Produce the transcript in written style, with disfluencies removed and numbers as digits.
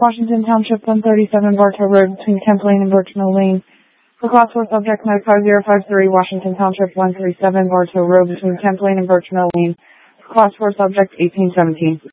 Washington Township 137 Bartow Road between Kemp Lane and Birchmill Lane. For Class 4 subject 95053, Washington Township 137 Bartow Road between Kemp Lane and Birchmill Lane. For Class 4 subject 1817.